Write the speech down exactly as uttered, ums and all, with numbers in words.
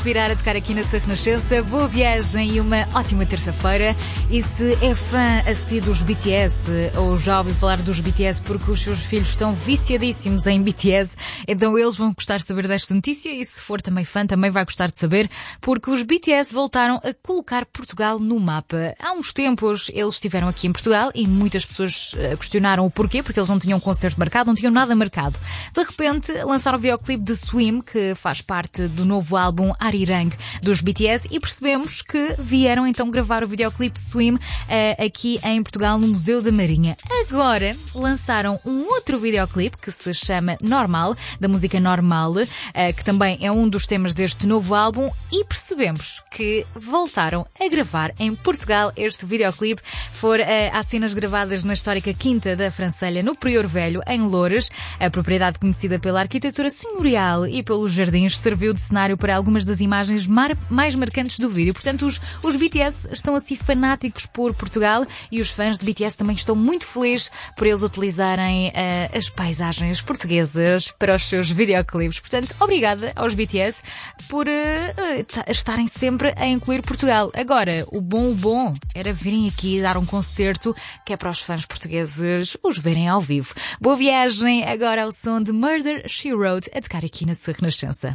respirar, a tocar aqui na sua Renascença. Boa viagem e uma ótima terça-feira. E se é fã assim dos B T S, ou já ouviu falar dos B T S porque os seus filhos estão viciadíssimos em B T S, então eles vão gostar de saber desta notícia. E se for também fã, também vai gostar de saber, porque os B T S voltaram a colocar Portugal no mapa. Há uns tempos eles estiveram aqui em Portugal e muitas pessoas questionaram o porquê, porque eles não tinham um concerto marcado, não tinham nada marcado. De repente lançaram o videoclipe de Swim, que faz parte do novo álbum Arirang dos B T S, e percebemos que vieram então gravar o videoclipe Swim uh, aqui em Portugal, no Museu da Marinha. Agora lançaram um outro videoclipe que se chama Normal, da música Normal, uh, que também é um dos temas deste novo álbum, e percebemos que voltaram a gravar em Portugal. Este videoclipe for uh, há cenas gravadas na histórica Quinta da Francelha, no Prior Velho, em Loures. A propriedade, conhecida pela arquitetura senhorial e pelos jardins, serviu de cenário para algumas das imagens mar- mais marcantes do vídeo. Portanto, os, os B T S estão assim fanáticos por Portugal, e os fãs de B T S também estão muito felizes por eles utilizarem uh, as paisagens portuguesas para os seus videoclipes. Portanto, obrigada aos B T S por uh, uh, estarem sempre a incluir Portugal. Agora, o bom, o bom era virem aqui dar um concerto que é para os fãs portugueses os verem ao vivo. Boa viagem agora ao som de Murder, She Wrote, a tocar aqui na sua Renascença.